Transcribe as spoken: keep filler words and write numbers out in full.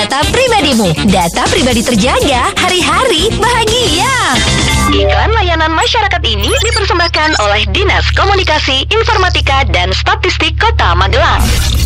data pribadimu. Data pribadi terjaga, hari-hari bahagia. Iklan layanan masyarakat ini dipersembahkan oleh Dinas Komunikasi, Informatika, dan Statistik Kota Magelang.